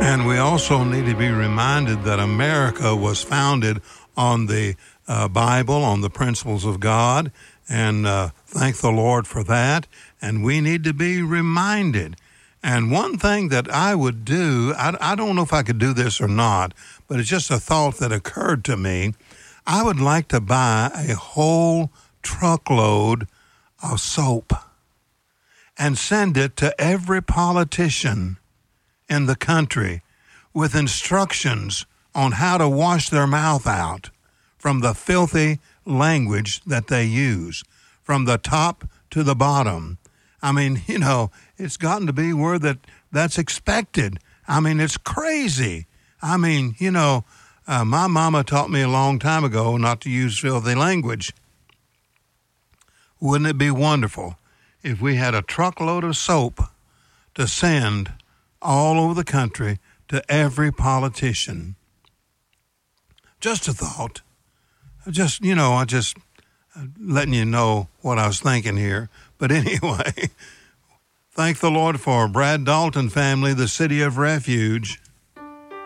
And we also need to be reminded that America was founded on the Bible, on the principles of God, and thank the Lord for that. And we need to be reminded. And one thing that I would do, I don't know if I could do this or not, but it's just a thought that occurred to me. I would like to buy a whole truckload of soap and send it to every politician in the country with instructions on how to wash their mouth out from the filthy language that they use, from the top to the bottom. I mean, it's gotten to be where that's expected. I mean, it's crazy. I mean, my mama taught me a long time ago not to use filthy language. Wouldn't it be wonderful if we had a truckload of soap to send all over the country to every politician? Just a thought. Just letting you know what I was thinking here. But anyway, thank the Lord for Brad Dalton family, the City of Refuge.